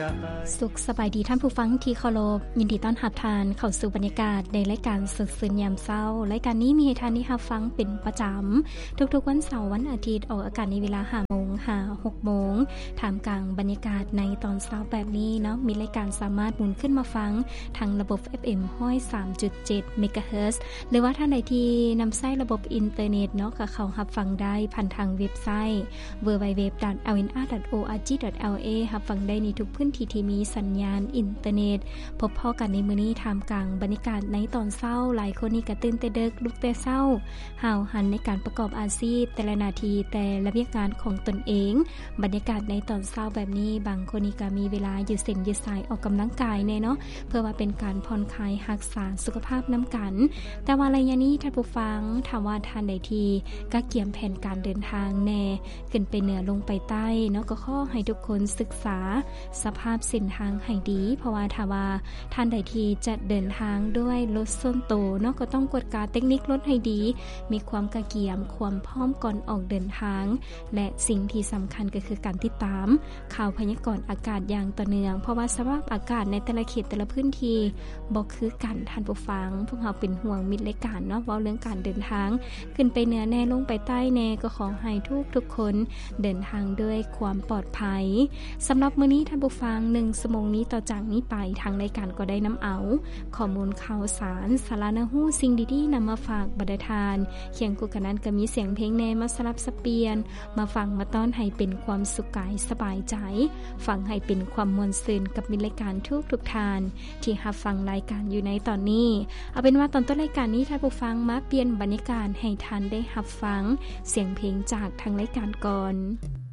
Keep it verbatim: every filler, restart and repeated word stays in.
สุขสบายดีท่านผู้ฟังที่เคารพยินดีต้อนรับท่านเข้าสู่บรรยากาศในรายการสดสื่นยามเช้ารายการนี้มีให้ท่านได้รับฟังเป็นประจำทุกๆวันเสาร์วันอาทิตย์ออกอากาศในเวลา ห้าโมง ห้า หกโมงท่ามกลางบรรยากาศในตอนเช้าแบบนี้เนาะมีรายการสามารถหมุนขึ้นมาฟังทางระบบ เอฟ เอ็ม หนึ่งศูนย์สามจุดเจ็ด เมกะเฮิรตซ์หรือว่าท่านใดที่นำใช้ระบบอินเทอร์เน็ตเนาะก็เข้ารับฟังได้ผ่านทางเว็บไซต์ ดับเบิลยู ดับเบิลยู ดับเบิลยู ดอท แอล เอ็น อาร์ ดอท โอ อาร์ จี ดอท แอล เอ รับฟังได้ในทุกพื้นที่ที่มีสัญญาณอินเทอร์เน็ตพบพ่อกันในมื้อนี้ท่ามกลางบรรยากาศในตอนเช้าหลายคนนี่ก็ตื่นแต่ดึกลุกแต่เช้าห่าวหันในการประกอบอาชีพแต่ละนาทีแต่ละเวียกงานของตนเองบรรยากาศในตอนเช้าแบบนี้บางคนนี่ก็มีเวลายืดเส้นยืดสายออกกำลังกายแน่เนาะเพื่อว่าเป็นการผ่อนคลายรักษาสุขภาพน้ำกันแต่ว่าระยะนี้ท่านผู้ฟังถามว่าท่านใดที่ก็เกี่ยมแผนการเดินทางแน่ขึ้นไปเหนือลงไปใต้เนาะก็ขอให้ทุกคนศึกษาสภาพเส้นทางให้ดีเพราะว่าถ้าว่าท่านใดที่จะเดินทางด้วยรถส่วนตัวเนาะก็ต้องกวดกาเทคนิครถให้ดีมีความกระเกียมความพร้อมก่อนออกเดินทางและสิ่งที่สำคัญก็คือการติดตามข่าวพยากรณ์อากาศอย่างต่อเนื่องเพราะว่าสภาพอากาศในแต่ละเขตแต่ละพื้นที่บ่คือกันท่านผู้ฟังพวกเราเป็นห่วงมิตรรายการเนาะเว้าเรื่องการเดินทางขึ้นไปเหนือแน่ลงไปใต้แน่ก็ขอให้ทุกทุกคนเดินทางด้วยความปลอดภัยสำหรับมื้อนี้ท่านผู้ฟังหนึ่งชั่วโมงนี้ต่อจากนี้ไปทางรายการก็ได้นำเอาข้อมูลข่าวสารสาระน่ารู้สิ่งดีๆนำมาฝากบรรดาทานเคียงคู่กันนั้นก็มีเสียงเพลงแนมาสลับสเปียนมาฟังมาต้อนให้เป็นความสุขกายสบายใจฟังให้เป็นความมวลซื่นกับมิตรรายการทุกทุกทานที่รับฟังรายการอยู่ในตอนนี้เอาเป็นว่าตอนต้นรายการนี้ท่านผู้ฟังมาเปลี่ยนบรรยากาศให้ท่านได้รับฟังเสียงเพลงจากทางรายการก่อน